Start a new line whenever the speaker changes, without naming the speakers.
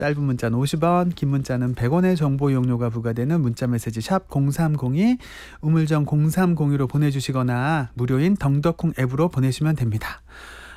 짧은 문자는 50원, 긴 문자는 100원의 정보 이용료가 부과되는 문자메시지 샵 0302, 우물정 0302로 보내주시거나 무료인 덩더콩 앱으로 보내시면 됩니다.